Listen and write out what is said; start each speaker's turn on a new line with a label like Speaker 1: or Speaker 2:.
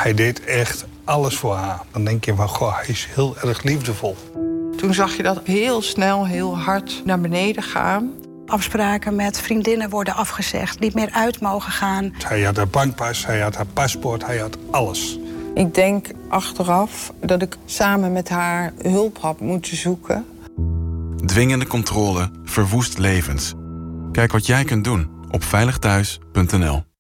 Speaker 1: Hij deed echt alles voor haar. Dan denk je van, goh, hij is heel erg liefdevol.
Speaker 2: Toen zag je dat heel snel, heel hard naar beneden gaan.
Speaker 3: Afspraken met vriendinnen worden afgezegd, niet meer uit mogen gaan.
Speaker 1: Hij had haar bankpas, hij had haar paspoort, hij had alles.
Speaker 2: Ik denk achteraf dat ik samen met haar hulp had moeten zoeken.
Speaker 4: Dwingende controle verwoest levens. Kijk wat jij kunt doen op veiligthuis.nl.